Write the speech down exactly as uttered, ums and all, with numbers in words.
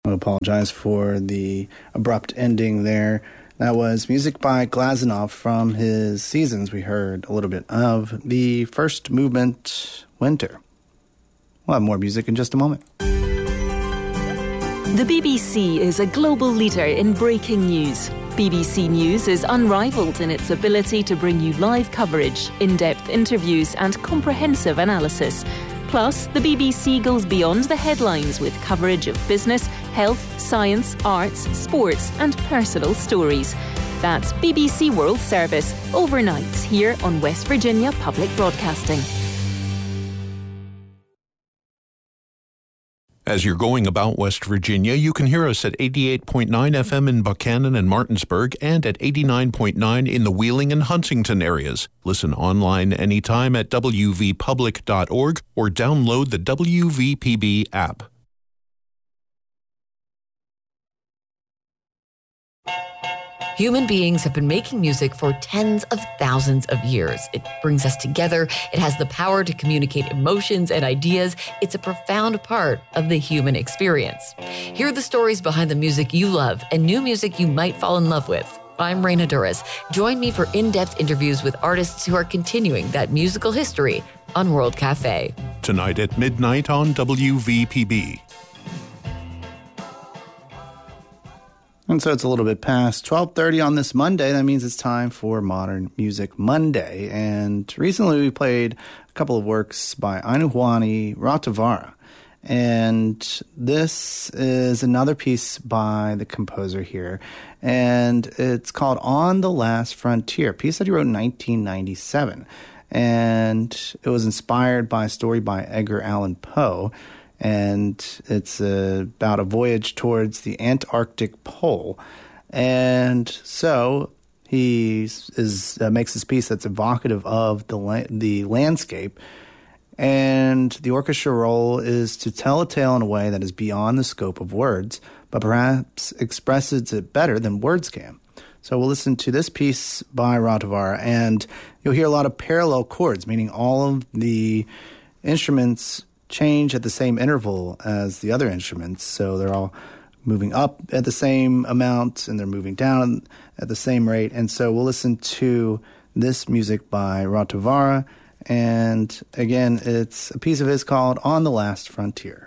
I apologize for the abrupt ending there. That was music by Glazunov from his Seasons. We heard a little bit of the first movement, Winter. We'll have more music in just a moment. The B B C is a global leader in breaking news. B B C News is unrivaled in its ability to bring you live coverage, in-depth interviews and comprehensive analysis. Plus, the B B C goes beyond the headlines with coverage of business, health, science, arts, sports and personal stories. That's B B C World Service, overnights here on West Virginia Public Broadcasting. As you're going about West Virginia, you can hear us at eighty-eight point nine F M in Buchanan and Martinsburg and at eighty-nine point nine in the Wheeling and Huntington areas. Listen online anytime at w v public dot org or download the W V P B app. Human beings have been making music for tens of thousands of years. It brings us together. It has the power to communicate emotions and ideas. It's a profound part of the human experience. Hear the stories behind the music you love and new music you might fall in love with. I'm Raina Duras. Join me for in-depth interviews with artists who are continuing that musical history on World Cafe. Tonight at midnight on W V P B. And so it's a little bit past twelve thirty on this Monday. That means it's time for Modern Music Monday. And recently we played a couple of works by Ainuhuani Ratavara. And this is another piece by the composer here. And it's called On the Last Frontier, a piece that he wrote in nineteen ninety-seven. And it was inspired by a story by Edgar Allan Poe. And it's uh, about a voyage towards the Antarctic pole. And so he is uh, makes this piece that's evocative of the la- the landscape. And the orchestra role is to tell a tale in a way that is beyond the scope of words, but perhaps expresses it better than words can. So we'll listen to this piece by Ratavara, and you'll hear a lot of parallel chords, meaning all of the instruments change at the same interval as the other instruments. So they're all moving up at the same amount and they're moving down at the same rate. And so we'll listen to this music by Ratavara. And again, it's a piece of his called On the Last Frontier.